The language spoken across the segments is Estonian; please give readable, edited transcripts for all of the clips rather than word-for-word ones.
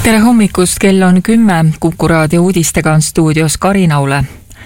Tere hommikust, kell on 10, Kuku raadio uudistega on stuudios Karin Aule.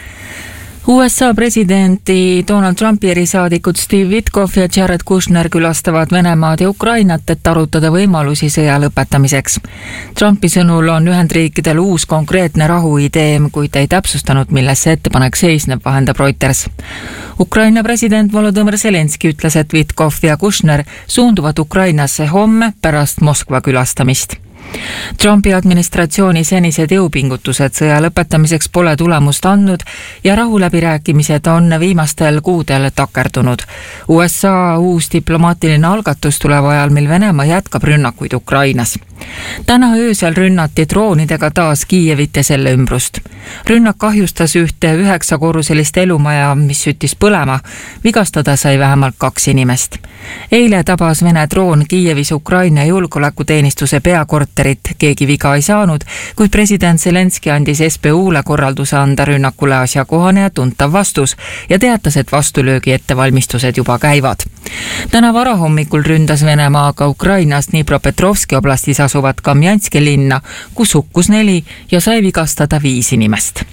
USA presidenti Donald Trumpi erisaadikud Steve Witkoff ja Jared Kushner külastavad Venemaad ja Ukrainat, et arutada võimalusi sõja lõpetamiseks. Trumpi sõnul on Ühendriikidel uus konkreetne rahuidee, kuid ei täpsustanud, milles see ettepanek seisneb, vahendab Reuters. Ukraina president Volodõmõr Zelenski ütles, et Witkoff ja Kushner suunduvad Ukrainasse homme pärast Moskva külastamist. Trumpi administratsiooni senised jõupingutused sõja lõpetamiseks pole tulemust andnud ja rahuläbirääkimised on viimastel kuudel takerdunud. USA uus diplomaatiline algatus tuleb ajal, mil Venemaa jätkab rünnakuid Ukrainas. Täna öösel rünnati droonidega taas Kiievit ja selle ümbrust. Rünnak kahjustas ühte 9-korruselist elumaja, mis süttis põlema. Vigastada sai vähemalt 2 inimest. Eile tabas Vene droon Kiievis Ukraina julgeolekuteenistuse peakorterit. Keegi viga ei saanud, kuid president Zelenski andis SBU-le korralduse anda rünnakule asjakohane ja tuntav vastus ja teatas, et vastulöögi ettevalmistused juba käivad. Täna varahommikul ründas Venemaa ka Ukrainast Dnipropetrovski oblastis asuvat Kamjanski linna, kus hukkus 4 ja sai vigastada 5 inimest.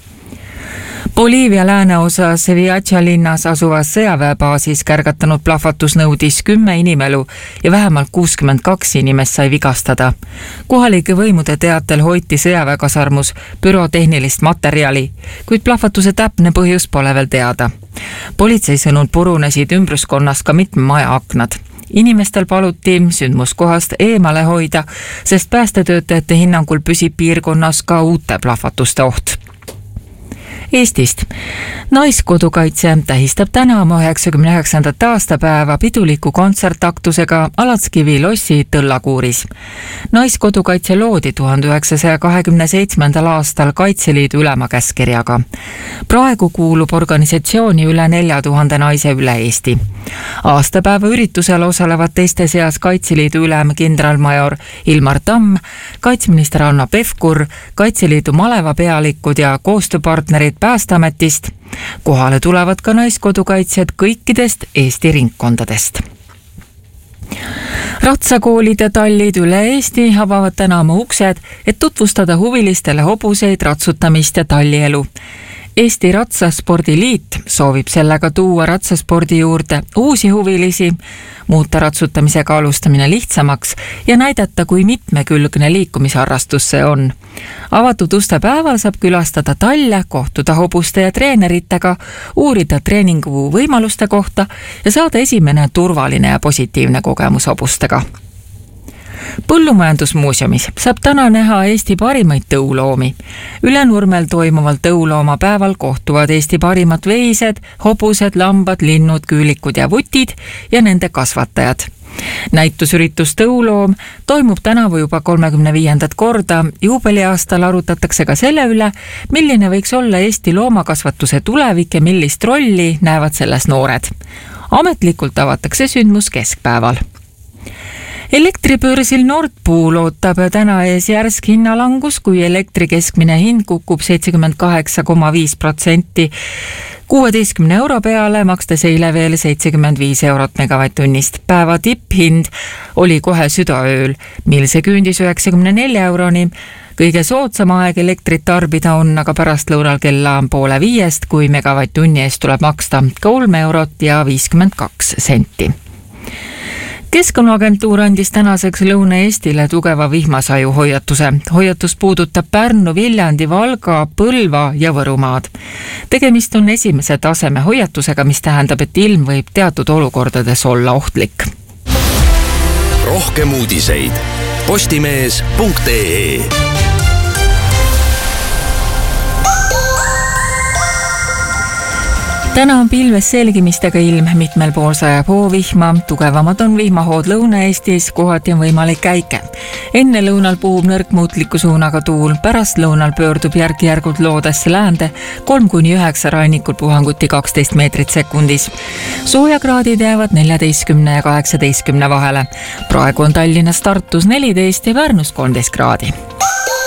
Boliivia lääneosas Viatša linnas asuvas sõjaväebaasis kärgatanud plahvatus nõudis 10 inimelu ja vähemalt 62 inimest sai vigastada. Kohalike võimude teatel hoiti sõjaväekasarmus bürotehnilist materjali, kuid plahvatuse täpne põhjus pole veel teada. Politsei sõnul purunesid ümbruskonnas ka mitme maja aknad. Inimestel paluti sündmuskohast eemale hoida, sest päästetöötajate hinnangul püsib piirkonnas ka uute plahvatuste oht. Eestist. Naiskodukaitse tähistab täna oma 99. aastapäeva piduliku kontsertaktusega Alatskivi lossi Tõllakuuris. Naiskodukaitse loodi 1927. aastal Kaitseliidu ülema käskkirjaga. Praegu kuulub organisatsiooni üle 4000 naise üle Eesti. Aastapäeva üritusel osalevad teiste seas Kaitseliidu ülem kindralmajor Ilmar Tamm, kaitsminister Hanno Pevkur, Kaitseliidu malevapealikud ja koostööpartnerid Päästeametist. Kohale tulevad ka naiskodukaitsjad kõikidest Eesti ringkondadest. Ratsakoolid ja tallid üle Eesti avavad täna oma uksed, et tutvustada huvilistele hobuseid, ratsutamist ja tallielu. Eesti Ratsaspordiliit soovib sellega tuua ratsaspordi juurde uusi huvilisi, muuta ratsutamisega alustamine lihtsamaks ja näidata, kui mitmekülgne liikumisharrastus see on. Avatud uste päeval saab külastada talle, kohtuda hobuste ja treeneritega, uurida treeningu võimaluste kohta ja saada esimene turvaline ja positiivne kogemus hobustega. Põllumajandusmuuseumis saab täna näha Eesti parimaid tõuloomi. Ülenurmel toimuval tõuloomapäeval kohtuvad Eesti parimad veised, hobused, lambad, linnud, küülikud ja vutid ja nende kasvatajad. Näitusüritus Tõuloom toimub tänavu juba 35. korda. Juubeliaastal arutatakse ka selle üle, milline võiks olla Eesti loomakasvatuse tulevik ja millist rolli näevad selles noored. Ametlikult avatakse sündmus keskpäeval. Elektribörsil Nord Pool ootab täna ees järsk hinnalangus, kui elektri keskmine hind kukub 78,5%. 16 euro peale makstes eile veel 75 eurot megavatt-tunnist. Päeva tipphind oli kohe südaööl, mil see küündis 94 euroni. Kõige soodsam aeg elektrit tarbida on aga pärast lõunal kella 4:30, kui megavatt-tunni eest tuleb maksta 3 eurot ja 52 senti. Keskkonnaagentuur andis tänaseks Lõuna-Eestile tugeva vihmasaju hoiatuse. Hoiatus puudutab Pärnu, Viljandi, Valga, Põlva ja Võrumaad. Tegemist on esimese taseme hoiatusega, mis tähendab, et ilm võib teatud olukordades olla ohtlik. Rohkem uudiseid postimees.ee. Täna on pilves selgimistega ilm, mitmel pool sajab hoovihma, tugevamad on vihmahood Lõuna-Eestis, kohati on võimalik käike. Enne lõunal puhub nõrk muutliku suunaga tuul, pärast lõunal pöördub järk-järgult loodesse läände, 3-9 rannikul puhanguti 12 meetrit sekundis. Soojakraadid jäävad 14 ja 18 vahele. Praegu on Tallinnas, Tartus 14 ja Pärnus 13 kraadi.